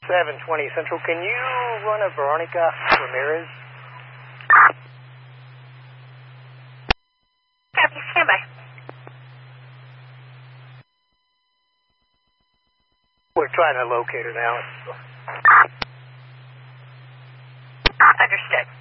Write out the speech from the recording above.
720 Central. Can you run a Veronica Ramirez? Copy, stand by. We're trying to locate her now. Understood.